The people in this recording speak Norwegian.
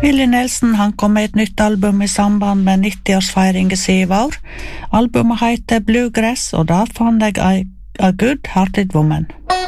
Willie Nelson han kom med et nytt album i samband med 90-årsfeiring i 7 år. Albumet heter Bluegrass, og da fant jeg A Good Hearted Woman.